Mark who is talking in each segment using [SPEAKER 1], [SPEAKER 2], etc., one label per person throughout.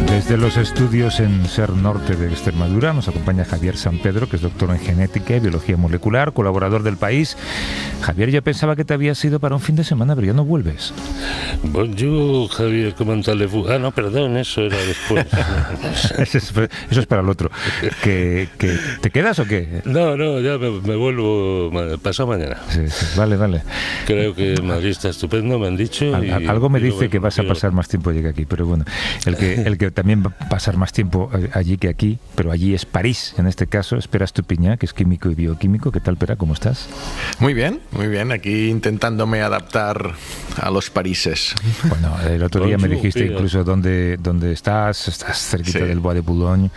[SPEAKER 1] Desde los estudios en Ser Norte de Extremadura nos acompaña Javier San Pedro, que es doctor en genética y biología molecular, colaborador del País. Javier, yo pensaba que te habías ido para un fin de semana, pero ya no vuelves.
[SPEAKER 2] Bonjour, Javier, ¿cómo allez-vous? Ah, no, perdón, eso era después.
[SPEAKER 1] Eso es para el otro. ¿Que te quedas o qué?
[SPEAKER 2] No, ya me vuelvo pasado mañana.
[SPEAKER 1] Sí, vale.
[SPEAKER 2] Creo que Madrid está estupendo, me han dicho.
[SPEAKER 1] Algo me dice que vas a pasar más tiempo allí que aquí, pero bueno, el que también va a pasar más tiempo allí que aquí, pero allí es París, en este caso. Pere Estupiñán, que es químico y bioquímico. ¿Qué tal, Pere? ¿Cómo estás?
[SPEAKER 3] Muy bien, aquí intentándome adaptar a los parises.
[SPEAKER 1] Bueno, el otro día me dijiste incluso dónde estás cerquita del Bois de Boulogne.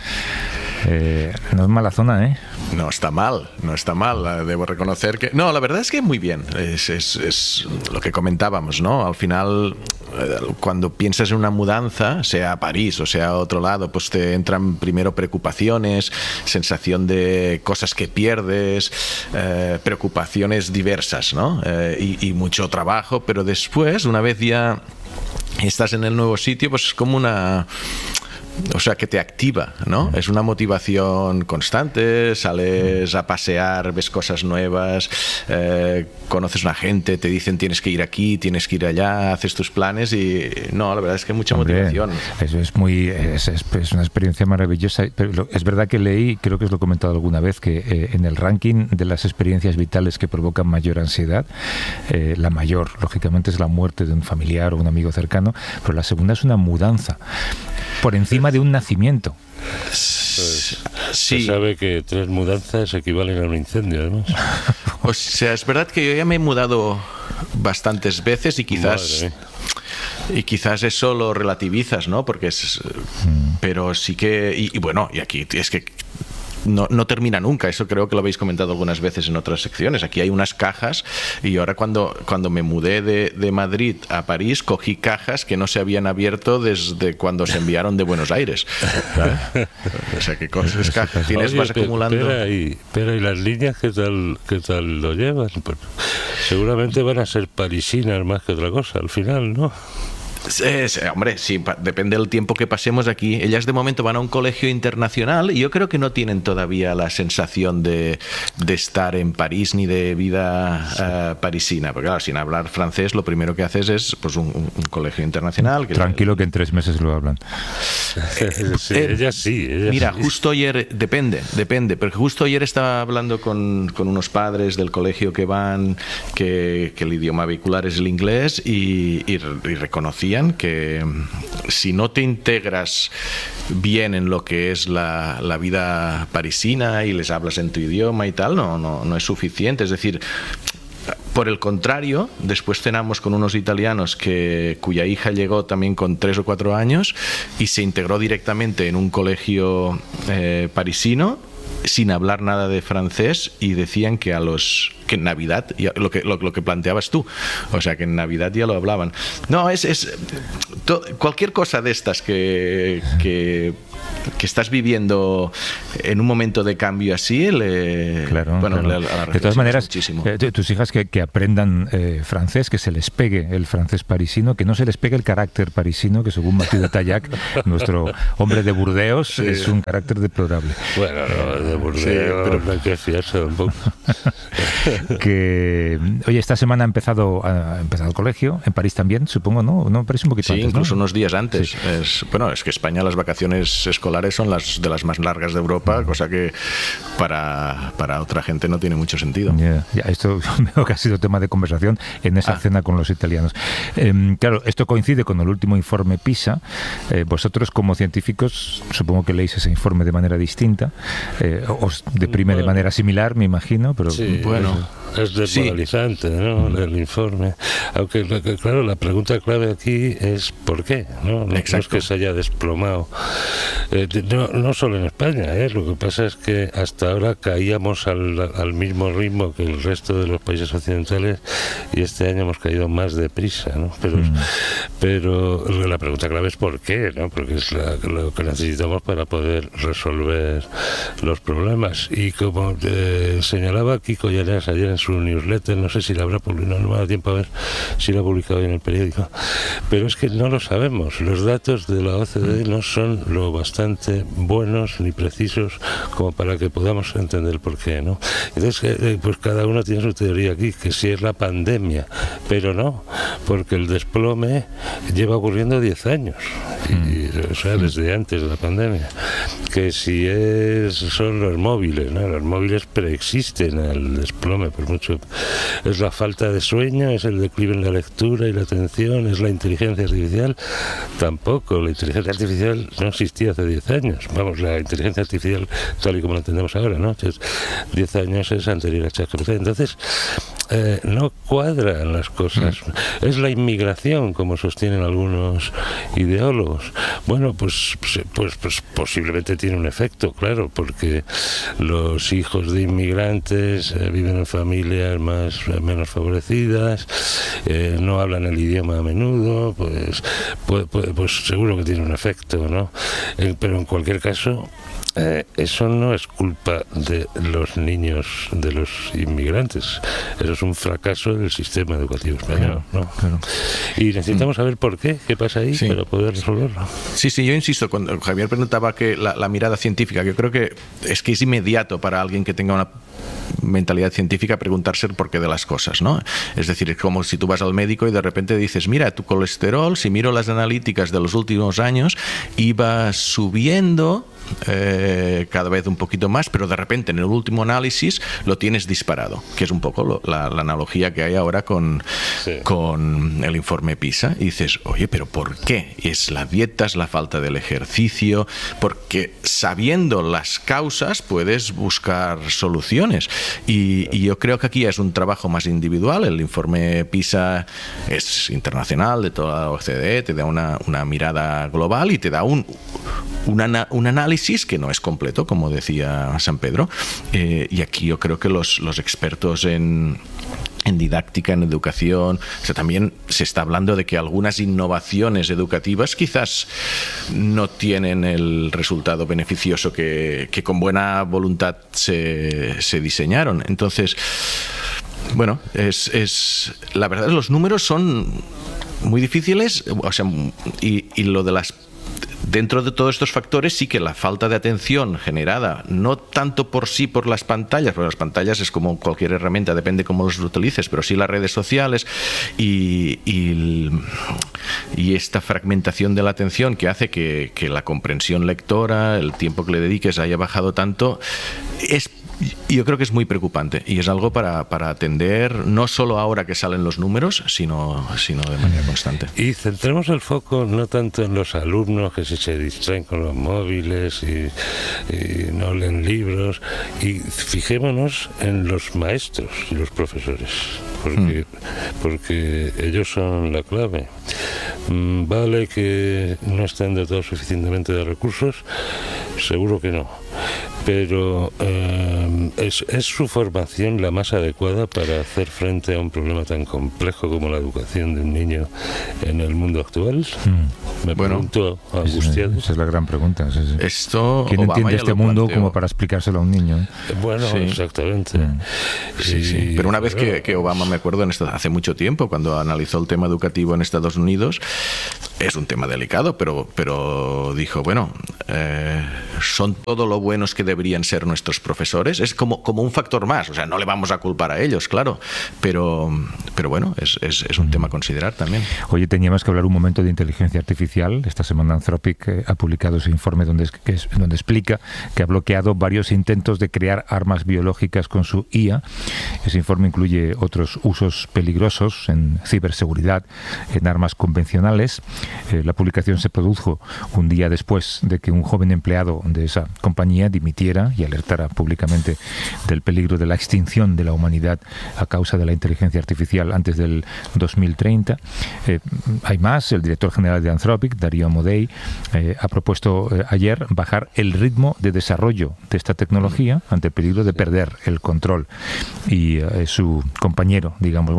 [SPEAKER 1] No es mala zona, ¿eh?
[SPEAKER 3] No está mal, debo reconocer que... No, la verdad es que muy bien, es lo que comentábamos, ¿no? Al final, cuando piensas en una mudanza, sea a París o sea a otro lado, pues te entran primero preocupaciones, sensación de cosas que pierdes, preocupaciones diversas, ¿no? Y mucho trabajo, pero después, una vez ya estás en el nuevo sitio, pues es como una... O sea, que te activa, ¿no? Es una motivación constante, sales a pasear, ves cosas nuevas, conoces una gente, te dicen tienes que ir aquí, tienes que ir allá, haces tus planes y no, la verdad es que mucha motivación.
[SPEAKER 1] Eso es es una experiencia maravillosa, pero es verdad que leí, creo que os lo he comentado alguna vez, que en el ranking de las experiencias vitales que provocan mayor ansiedad, la mayor, lógicamente, es la muerte de un familiar o un amigo cercano, pero la segunda es una mudanza por encima de un nacimiento.
[SPEAKER 2] Pues, sí. Se sabe que 3 mudanzas equivalen a un incendio, además.
[SPEAKER 3] O sea, es verdad que yo ya me he mudado bastantes veces y quizás eso lo relativizas, ¿no? Porque pero sí que y bueno, y aquí es que no termina nunca, eso creo que lo habéis comentado algunas veces en otras secciones. Aquí hay unas cajas y ahora cuando me mudé de Madrid a París, cogí cajas que no se habían abierto desde cuando se enviaron de Buenos Aires. O sea, ¿qué cosas cajas tienes? Vas acumulando.
[SPEAKER 2] Pero ¿y las líneas qué tal lo llevan? Pues, seguramente van a ser parisinas más que otra cosa al final, ¿no?
[SPEAKER 3] Hombre, sí, depende del tiempo que pasemos aquí. Ellas de momento van a un colegio internacional y yo creo que no tienen todavía la sensación de estar en París ni de vida parisina, porque claro, sin hablar francés lo primero que haces es pues un colegio internacional.
[SPEAKER 1] Tranquilo que en 3 meses lo hablan.
[SPEAKER 2] Ellas sí.
[SPEAKER 3] Mira, justo ayer, depende, pero justo ayer estaba hablando con unos padres del colegio que van, que el idioma vehicular es el inglés y reconocían que si no te integras bien en lo que es la vida parisina y les hablas en tu idioma y tal, no es suficiente. Es decir, por el contrario, después cenamos con unos italianos cuya hija llegó también con 3 o 4 años y se integró directamente en un colegio parisino sin hablar nada de francés y decían que en Navidad, lo que planteabas tú, o sea, que en Navidad ya lo hablaban. No, cualquier cosa de estas que estás viviendo en un momento de cambio así,
[SPEAKER 1] claro. De todas maneras, tus hijas que aprendan francés, que se les pegue el francés parisino, que no se les pegue el carácter parisino, que según Mathieu de Taillac, nuestro hombre de Burdeos, es un carácter deplorable.
[SPEAKER 2] Bueno, de Burdeos, pero no hay que fiarse un poco.
[SPEAKER 1] Oye, esta semana ha empezado el colegio, en París también, supongo, ¿no? No, París un poquito antes,
[SPEAKER 3] incluso
[SPEAKER 1] ¿no?
[SPEAKER 3] unos días antes.
[SPEAKER 1] Sí.
[SPEAKER 3] Es que España las vacaciones escolares son de las más largas de Europa, cosa que para otra gente no tiene mucho sentido.
[SPEAKER 1] Esto veo que ha sido tema de conversación en esa cena con los italianos. Claro, esto coincide con el último informe PISA. Vosotros como científicos supongo que leéis ese informe de manera distinta, os deprime de manera similar, me imagino, pero
[SPEAKER 2] sí, bueno, es desmoralizante, ¿no? El informe, aunque claro, la pregunta clave aquí es ¿por qué? No es que se haya desplomado, no solo en España, lo que pasa es que hasta ahora caíamos al mismo ritmo que el resto de los países occidentales y este año hemos caído más deprisa, ¿no? Pero la pregunta clave es ¿por qué? ¿No? Porque es lo que necesitamos para poder resolver los problemas. Y como señalaba Kiko Llanes ayer en su newsletter, no sé si la habrá publicado, no me ha dado tiempo a ver si la ha publicado hoy en el periódico, pero es que no lo sabemos. Los datos de la OCDE no son lo bastante buenos ni precisos como para que podamos entender por qué, ¿no? Entonces, pues cada uno tiene su teoría aquí, que si es la pandemia, pero no, porque el desplome lleva ocurriendo 10 años, o sea, desde antes de la pandemia. Que si son los móviles, ¿no? Los móviles preexisten al desplome, por mucho. Es la falta de sueño, es el declive en la lectura y la atención, es la inteligencia artificial. Tampoco, la inteligencia artificial no existía hace 10 años. Vamos, la inteligencia artificial tal y como la entendemos ahora, ¿no? 10 años es anterior a ChatGPT. Entonces, no cuadran las cosas. Es la inmigración, como sostienen algunos ideólogos. Bueno, pues posiblemente tiene un efecto, claro, porque los hijos de inmigrantes viven en familias menos favorecidas, no hablan el idioma a menudo, pues seguro que tiene un efecto, ¿no? Pero en cualquier caso, eso no es culpa de los niños de los inmigrantes. Eso es un fracaso del sistema educativo español, ¿no? Claro. Y necesitamos saber por qué pasa ahí, para poder resolverlo.
[SPEAKER 3] Sí, yo insisto, cuando Javier preguntaba que la mirada científica, yo creo que es inmediato para alguien que tenga una mentalidad científica preguntarse el porqué de las cosas, ¿no? Es decir, es como si tú vas al médico y de repente dices, mira, tu colesterol, si miro las analíticas de los últimos años, iba subiendo cada vez un poquito más, pero de repente en el último análisis lo tienes disparado, que es un poco la analogía que hay ahora con el informe PISA. Y dices, oye, pero ¿por qué? ¿Es la dieta, es la falta del ejercicio? Porque sabiendo las causas puedes buscar soluciones. Y yo creo que aquí es un trabajo más individual. El informe PISA es internacional, de toda la OCDE, te da una mirada global y te da un análisis que no es completo, como decía San Pedro, y aquí yo creo que los expertos en didáctica, en educación, o sea, también se está hablando de que algunas innovaciones educativas quizás no tienen el resultado beneficioso que con buena voluntad se diseñaron. Entonces, bueno, la verdad, los números son muy difíciles, o sea, y lo de dentro de todos estos factores sí que la falta de atención generada, no tanto por las pantallas, porque las pantallas es como cualquier herramienta, depende cómo los utilices, pero sí las redes sociales y esta fragmentación de la atención que hace que la comprensión lectora, el tiempo que le dediques haya bajado tanto, yo creo que es muy preocupante y es algo para atender, no solo ahora que salen los números, sino de manera constante.
[SPEAKER 2] Y centremos el foco no tanto en los alumnos que se distraen con los móviles y no leen libros, y fijémonos en los maestros y los profesores, porque ellos son la clave. Vale que no están dotados suficientemente de recursos, seguro que no, pero ¿es su formación la más adecuada para hacer frente a un problema tan complejo como la educación de un niño en el mundo actual? Me pregunto angustiado.
[SPEAKER 1] Esa es la gran pregunta.
[SPEAKER 3] Esto,
[SPEAKER 1] ¿quién entiende este mundo como para explicárselo a un niño?
[SPEAKER 2] Bueno, exactamente.
[SPEAKER 3] Sí. Pero una vez que Obama, me acuerdo, hace mucho tiempo, cuando analizó el tema educativo en Estados Unidos, es un tema delicado, pero dijo, bueno, son todo lo buenos que deberían ser nuestros profesores. Es como un factor más, o sea, no le vamos a culpar a ellos, claro, pero bueno, es un tema a considerar también.
[SPEAKER 1] Oye, teníamos que hablar un momento de inteligencia artificial. Esta semana Anthropic ha publicado ese informe donde explica que ha bloqueado varios intentos de crear armas biológicas con su IA. Ese informe incluye otros usos peligrosos en ciberseguridad, en armas convencionales. La publicación se produjo un día después de que un joven empleado de esa compañía dimitiera y alertara públicamente del peligro de la extinción de la humanidad a causa de la inteligencia artificial antes del 2030. Hay más. El director general de Anthropic, Darío Amodei, ha propuesto ayer bajar el ritmo de desarrollo de esta tecnología ante el peligro de perder el control. Y su compañero,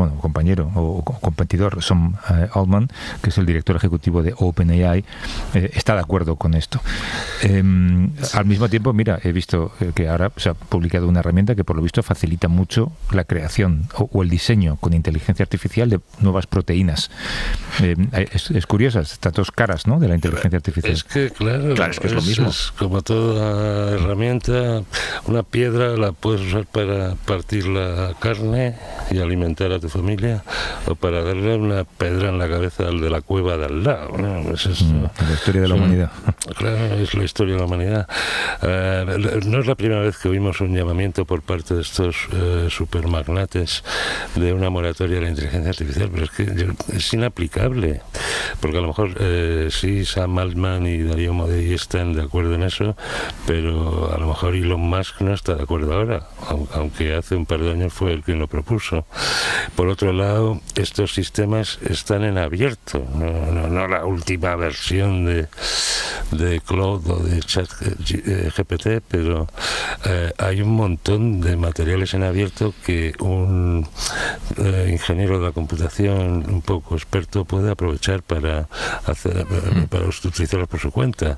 [SPEAKER 1] o competidor, Sam Altman, que es el director ejecutivo de OpenAI, está de acuerdo con esto. Al mismo tiempo, mira, he visto que ahora se ha publicado una herramienta que por lo visto facilita mucho la creación o el diseño con inteligencia artificial de nuevas proteínas. Es curiosa, estas dos caras, ¿no?, de la inteligencia artificial.
[SPEAKER 2] Es que, claro,
[SPEAKER 3] es que es lo mismo.
[SPEAKER 2] Es como toda herramienta, una piedra la puedes usar para partir la carne y alimentar a tu familia, o para darle una pedra en la cabeza al de la cueva de al lado, ¿no? Pues es
[SPEAKER 1] la historia de la humanidad.
[SPEAKER 2] Claro, es la historia de la humanidad. No es la primera vez que oímos un llamamiento por parte de estos supermagnates de una moratoria de la inteligencia artificial, pero es que es inaplicable, porque a lo mejor sí, Sam Altman y Darío Modei están de acuerdo en eso, pero a lo mejor Elon Musk no está de acuerdo ahora, aunque hace un par de años fue el que lo propuso. Por otro lado, estos sistemas están en abierto, no la última versión de Claude o de ChatGPT, pero hay un montón de materiales en abierto que un ingeniero de la computación un poco experto puede aprovechar para utilizarlos por su cuenta.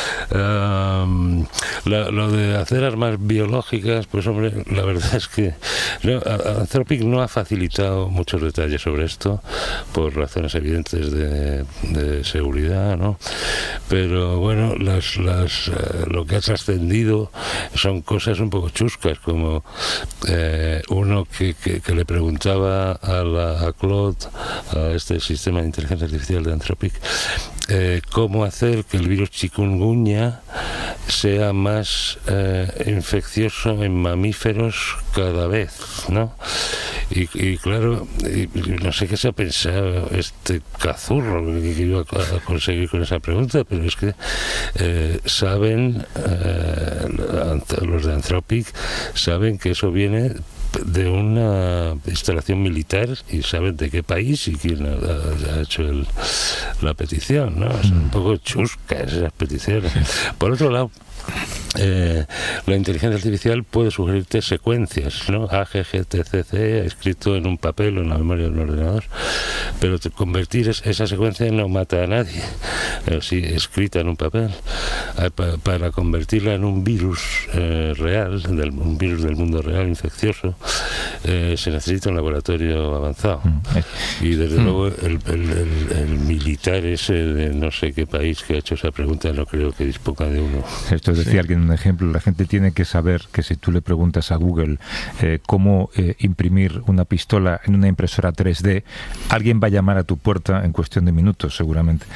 [SPEAKER 2] Lo de hacer armas biológicas, pues hombre, la verdad es que Anthropic no ha facilitado muchos detalles sobre esto por razones evidentes de seguridad, ¿no? Pero bueno, lo que ha trascendido son cosas un poco chuscas, como uno que le preguntaba a Claude, a este sistema de inteligencia artificial de Anthropic, cómo hacer que el virus chikungunya sea más infeccioso en mamíferos cada vez, ¿no? Y claro, no sé qué se ha pensado este cazurro que iba a conseguir con esa pregunta, pero es que saben, los de Anthropic saben que eso viene de una instalación militar y saben de qué país y quién ha hecho la petición, ¿no? Son un poco chuscas esas peticiones. Por otro lado, la inteligencia artificial puede sugerirte secuencias, ¿no? AGGTCC escrito en un papel o en la memoria del ordenador, pero convertir esa secuencia no mata a nadie, sí, escrita en un papel. Para convertirla en un virus real, un virus del mundo real infeccioso, se necesita un laboratorio avanzado. Y desde luego el militar ese de no sé qué país que ha hecho esa pregunta no creo que disponga de uno.
[SPEAKER 1] Esto decía alguien un ejemplo, la gente tiene que saber que si tú le preguntas a Google cómo imprimir una pistola en una impresora 3D, alguien va a llamar a tu puerta en cuestión de minutos, seguramente.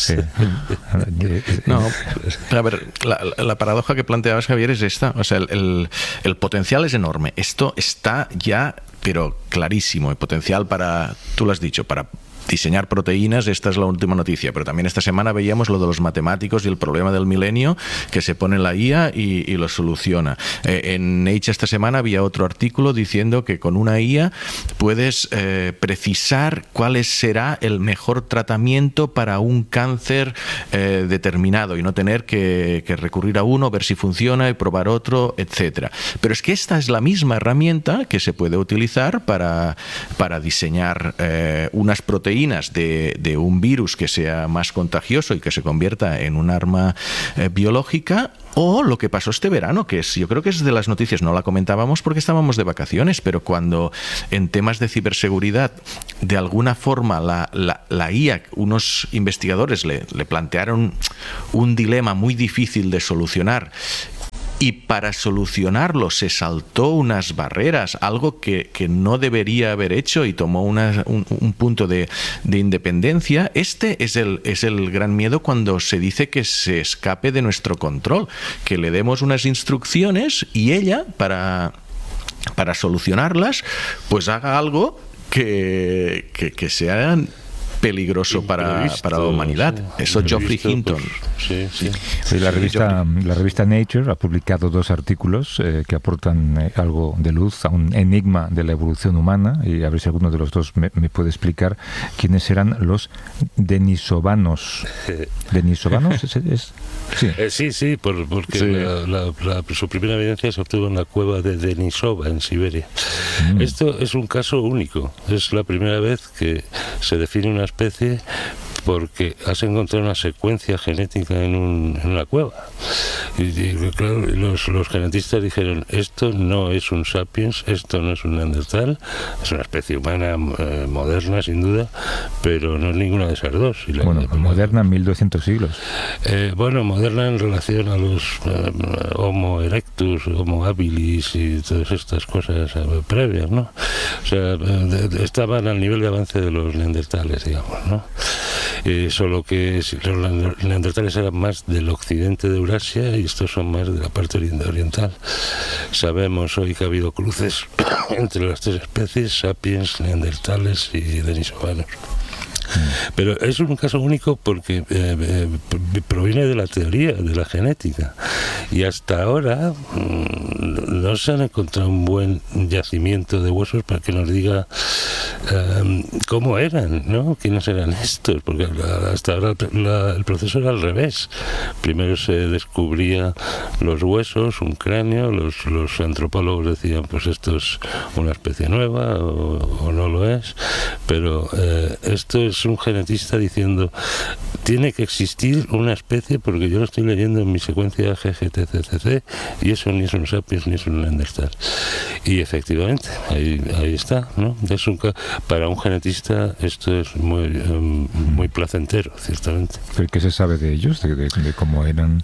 [SPEAKER 3] No, a ver, la paradoja que planteabas, Javier, es esta. O sea, el potencial es enorme. Esto está ya, pero clarísimo. El potencial para, tú lo has dicho, para diseñar proteínas, esta es la última noticia, pero también esta semana veíamos lo de los matemáticos y el problema del milenio, que se pone la IA y lo soluciona. En Nature esta semana había otro artículo diciendo que con una IA puedes precisar cuál será el mejor tratamiento para un cáncer determinado y no tener que recurrir a uno, ver si funciona y probar otro, etcétera. Pero es que esta es la misma herramienta que se puede utilizar para diseñar unas proteínas de un virus que sea más contagioso y que se convierta en un arma biológica, o lo que pasó este verano, que yo creo que es de las noticias, no la comentábamos porque estábamos de vacaciones, pero cuando en temas de ciberseguridad de alguna forma la IA, unos investigadores le plantearon un dilema muy difícil de solucionar, y para solucionarlo se saltó unas barreras, algo que no debería haber hecho, y tomó un punto de independencia. Este es el gran miedo cuando se dice que se escape de nuestro control, que le demos unas instrucciones y ella, para solucionarlas, pues haga algo que sea peligroso para la humanidad. Sí. Eso Geoffrey Hinton.
[SPEAKER 2] Pues, sí.
[SPEAKER 1] La revista Nature ha publicado 2 artículos que aportan algo de luz a un enigma de la evolución humana, y a ver si alguno de los dos me puede explicar quiénes eran los denisovanos. ¿Denisovanos?
[SPEAKER 2] Sí, porque su primera evidencia se obtuvo en la cueva de Denisova, en Siberia. Esto es un caso único. Es la primera vez que se define una especie porque has encontrado una secuencia genética en una cueva. Y claro, los genetistas dijeron, esto no es un sapiens, esto no es un neandertal, es una especie humana moderna sin duda, pero no es ninguna de esas dos. Y
[SPEAKER 1] moderna en 1200 siglos.
[SPEAKER 2] Moderna en relación a los Homo erectus, Homo habilis y todas estas cosas previas, ¿no? O sea, estaban al nivel de avance de los neandertales, digamos, ¿no? Solo que los neandertales eran más del occidente de Eurasia y estos son más de la parte oriental. Sabemos hoy que ha habido cruces entre las tres especies, sapiens, neandertales y denisovanos. Pero es un caso único porque proviene de la teoría, de la genética, y hasta ahora no se han encontrado un buen yacimiento de huesos para que nos diga cómo eran, ¿no? ¿Quiénes eran estos? Porque hasta ahora el proceso era al revés. Primero se descubría los huesos, un cráneo, los antropólogos decían, pues esto es una especie nueva o no lo es, pero esto es un genetista diciendo, tiene que existir una especie, porque yo lo estoy leyendo en mi secuencia GGTCCC y eso ni es un sapiens ni es un neandertal. Y efectivamente, ahí está, ¿no? Para un genetista esto es muy placentero, ciertamente.
[SPEAKER 1] ¿Pero qué se sabe de ellos? ¿De cómo eran?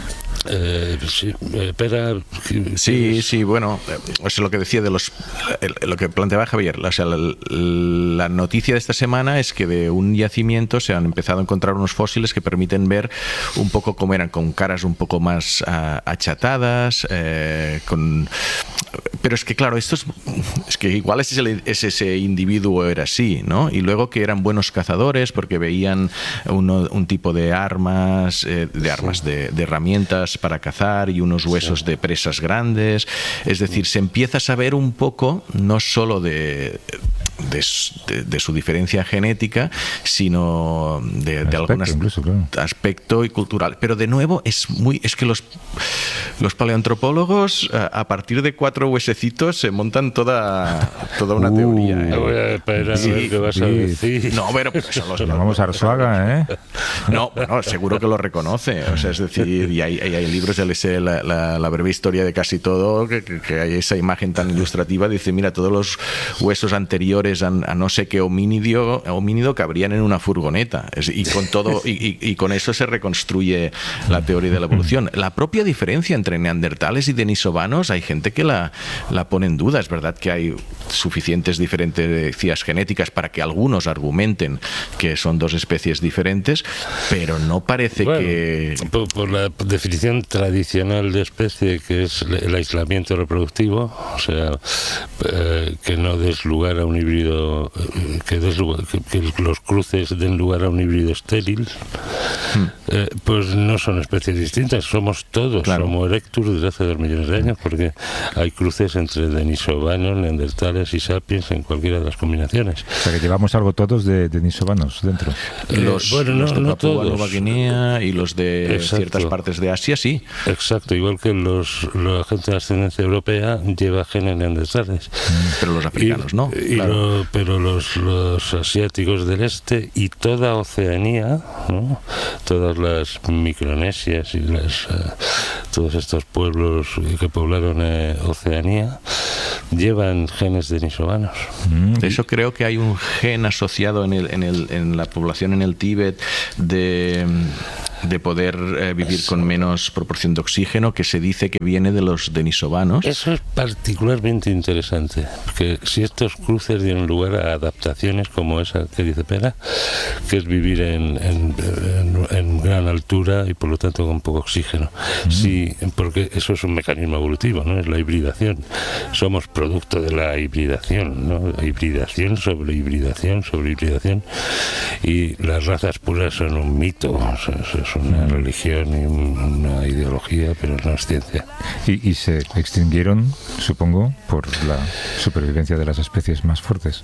[SPEAKER 3] Sí, bueno, o sea, lo que decía de lo que planteaba Javier, o sea, la noticia de esta semana es que de un yacimiento se han empezado a encontrar unos fósiles que permiten ver un poco cómo eran, con caras un poco más achatadas, pero es que claro, es que igual ese individuo era así, ¿no? Y luego que eran buenos cazadores porque veían un tipo de armas, de herramientas para cazar y unos huesos de presas grandes. Es decir, se empieza a saber un poco, no solo de su diferencia genética, sino de algún aspecto y cultural. Pero de nuevo es que los paleoantropólogos a partir de 4 huesecitos se montan toda una teoría.
[SPEAKER 2] Voy a esperar a ver qué vas a decir.
[SPEAKER 3] No, pero pues son los
[SPEAKER 1] llamamos Arzuaga, ¿eh?
[SPEAKER 3] No, bueno, seguro que lo reconoce. O sea, es decir, y hay libros, la breve historia de casi todo, que hay esa imagen tan ilustrativa, dice, mira, todos los huesos anteriores a no sé qué homínido cabrían en una furgoneta. Y con todo, y con eso se reconstruye la teoría de la evolución. La propia diferencia entre neandertales y denisovanos, hay gente que la pone en duda. Es verdad que hay suficientes diferencias genéticas para que algunos argumenten que son dos especies diferentes, pero no parece que...
[SPEAKER 2] Por la definición tradicional de especie, que es el aislamiento reproductivo, o sea, que no des lugar a un híbrido, que los cruces den lugar a un híbrido estéril, pues no son especies distintas, somos todos, claro. Homo erectus desde hace 2 millones de años, porque hay cruces entre denisovanos, neandertales y sapiens en cualquiera de las combinaciones.
[SPEAKER 1] O sea, que llevamos algo todos de denisovanos dentro.
[SPEAKER 3] Los de Papúa Nueva Guinea y los de ciertas partes de Asia, sí.
[SPEAKER 2] Exacto, igual que la gente de ascendencia europea lleva genes neandertales.
[SPEAKER 3] Pero los africanos no. Claro.
[SPEAKER 2] Pero los asiáticos del este y toda Oceanía, ¿no? Todas las Micronesias y todos estos pueblos que poblaron Oceanía llevan genes denisovanos.
[SPEAKER 3] De eso creo que hay un gen asociado en la población en el Tíbet de poder vivir con menos proporción de oxígeno, que se dice que viene de los denisovanos.
[SPEAKER 2] Eso es particularmente interesante, porque si estos cruces dieron lugar a adaptaciones como esa que dice Pera, que es vivir en gran altura y por lo tanto con poco oxígeno. Sí, porque eso es un mecanismo evolutivo, ¿no? Es la hibridación. Somos producto de la hibridación, ¿no? Hibridación sobre hibridación sobre hibridación, y las razas puras son un mito. Es una religión y una ideología, pero no es ciencia.
[SPEAKER 1] Y se extinguieron, supongo, por la supervivencia de las especies más fuertes.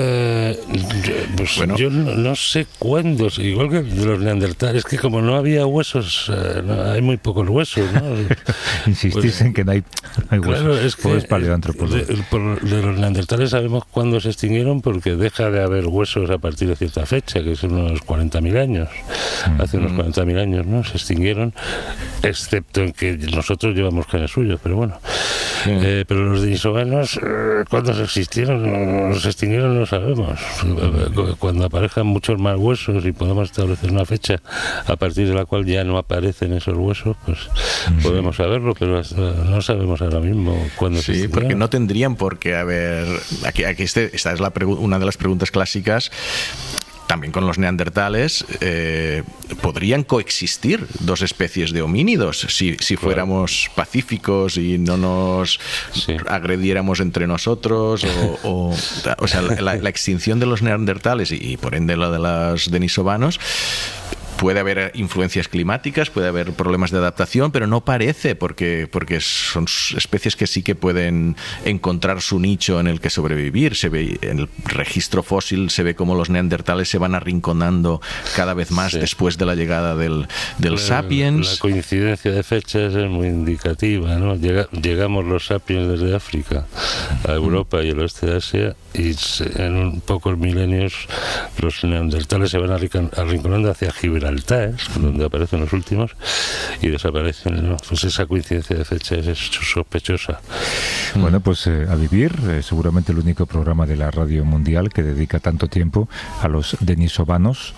[SPEAKER 2] Pues bueno, yo no sé cuándo, igual que de los neandertales, que como no había huesos, hay muy pocos huesos, ¿no?
[SPEAKER 1] Insistís pues, en que no hay huesos.
[SPEAKER 2] Claro, es que
[SPEAKER 1] es paleoantropólogo.
[SPEAKER 2] De los neandertales sabemos cuándo se extinguieron, porque deja de haber huesos a partir de cierta fecha, que son unos 40.000 años. Hace unos 40.000 años, ¿no? Se extinguieron, excepto en que nosotros llevamos cañas suyos, pero bueno. Pero los denisovanos, ¿cuándo se extinguieron? No sabemos. Cuando aparezcan muchos más huesos y podamos establecer una fecha a partir de la cual ya no aparecen esos huesos, pues podemos saberlo, pero no sabemos ahora mismo cuándo se extinguieron.
[SPEAKER 3] Porque no tendrían por qué haber... Aquí esta es una de las preguntas clásicas. También con los neandertales, ¿podrían coexistir dos especies de homínidos si fuéramos pacíficos y no nos agrediéramos entre nosotros? O sea, la extinción de los neandertales y por ende la de los denisovanos, puede haber influencias climáticas, puede haber problemas de adaptación, pero no parece, porque son especies que sí que pueden encontrar su nicho en el que sobrevivir. Se ve en el registro fósil, se ve cómo los neandertales se van arrinconando cada vez más después de la llegada del sapiens.
[SPEAKER 2] La coincidencia de fechas es muy indicativa, ¿no? Llegamos los sapiens desde África a Europa y el oeste de Asia, y en pocos milenios los neandertales se van arrinconando hacia Gibraltar, donde aparecen los últimos, y desaparecen, ¿no? Pues esa coincidencia de fechas es sospechosa.
[SPEAKER 1] Bueno, pues a vivir, seguramente el único programa de la radio mundial que dedica tanto tiempo a los denisovanos,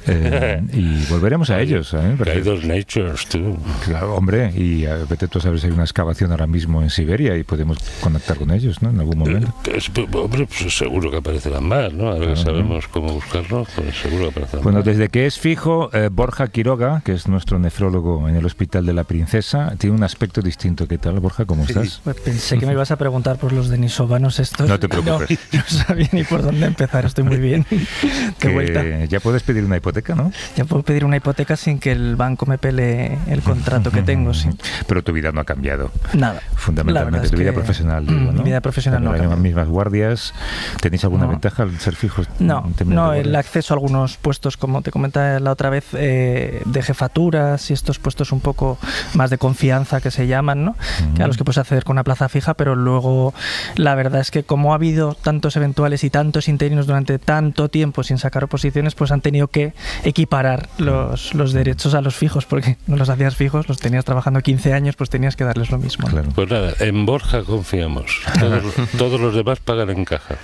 [SPEAKER 1] y volveremos a ellos.
[SPEAKER 2] Hay dos natures, tú.
[SPEAKER 1] Claro, hombre, y vete tú a saber si hay una excavación ahora mismo en Siberia y podemos conectar con ellos, ¿no? En algún momento.
[SPEAKER 2] Hombre, pues seguro que aparecerán más, ¿no? Ahora que sabemos cómo buscarlos, pues seguro que aparecerán
[SPEAKER 1] más.
[SPEAKER 2] Bueno,
[SPEAKER 1] desde que es fijo, Borja Quiroga, que es nuestro nefrólogo en el Hospital de la Princesa, tiene un aspecto distinto. ¿Qué tal, Borja? ¿Cómo estás?
[SPEAKER 4] Pues pensé que me ibas a preguntar por los denisovanos estos.
[SPEAKER 1] No te preocupes.
[SPEAKER 4] No sabía ni por dónde empezar, estoy muy bien. De vuelta.
[SPEAKER 1] Ya puedes pedir una hipoteca, ¿no?
[SPEAKER 4] Ya puedo pedir una hipoteca sin que el banco me pelee el contrato que tengo, sí.
[SPEAKER 1] Pero tu vida no ha cambiado.
[SPEAKER 4] Nada.
[SPEAKER 1] Fundamentalmente, tu vida profesional, digo, ¿no?
[SPEAKER 4] Mi vida profesional no ha cambiado.
[SPEAKER 1] Las mismas guardias. ¿Tenéis alguna ventaja al ser fijos?
[SPEAKER 4] No, el acceso a algunos puestos, como te comentaba la otra vez, de jefaturas y estos puestos un poco más de confianza que se llaman, ¿no? Que a los que puedes acceder con una plaza fija, pero luego la verdad es que como ha habido tantos eventuales y tantos interinos durante tanto tiempo sin sacar oposiciones, pues han tenido que equiparar los derechos a los fijos, porque no los hacías fijos, los tenías trabajando 15 años, pues tenías que darles lo mismo.
[SPEAKER 1] Claro.
[SPEAKER 2] Pues nada, en Borja confiamos. Todos los demás pagan en caja.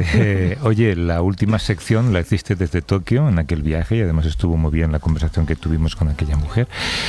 [SPEAKER 1] Oye, la última sección la hiciste desde Tokio, en aquel viaje, y además estuvo muy bien la conversación que tuvimos con aquella mujer.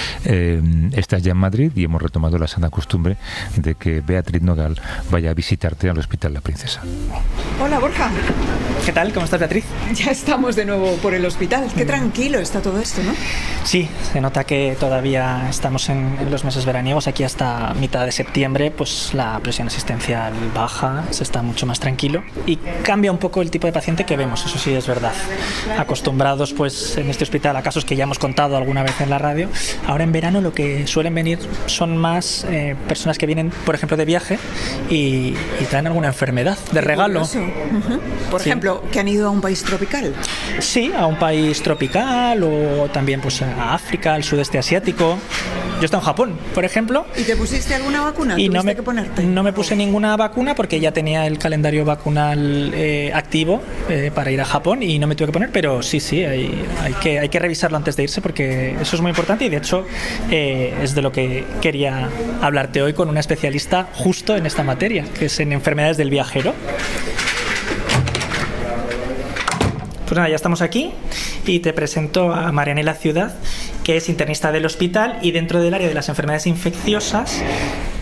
[SPEAKER 1] Estás ya en Madrid y hemos retomado la sana costumbre de que Beatriz Nogal vaya a visitarte al Hospital La Princesa.
[SPEAKER 5] Hola, Borja.
[SPEAKER 4] ¿Qué tal? ¿Cómo estás, Beatriz?
[SPEAKER 5] Ya estamos de nuevo por el hospital. Qué tranquilo está todo esto, ¿no?
[SPEAKER 4] Sí, se nota que todavía estamos en los meses veraniegos. Aquí hasta mitad de septiembre, pues la presión asistencial baja, se está mucho más tranquilo y cambia un poco el tipo de paciente que vemos, eso sí es verdad. Acostumbrados, pues, en este hospital a casos que ya hemos contado alguna vez en la radio. Ahora en verano lo que suelen venir son más personas que vienen, por ejemplo, de viaje y traen alguna enfermedad de regalo.
[SPEAKER 5] Por ejemplo, que han ido a un país tropical.
[SPEAKER 4] Sí, a un país tropical o también pues a África, al sudeste asiático. Yo he estado en Japón, por ejemplo.
[SPEAKER 5] ¿Y te pusiste alguna vacuna?
[SPEAKER 4] Y no me puse ninguna vacuna porque ya tenía el calendario vacunal activo para ir a Japón y no me tuve que poner, pero sí, hay que revisarlo antes de irse porque eso es muy importante y de hecho es de lo que quería hablarte hoy con una especialista justo en esta materia, que es en enfermedades del viajero. Pues nada, ya estamos aquí y te presento a Marianela Ciudad, que es internista del hospital y dentro del área de las enfermedades infecciosas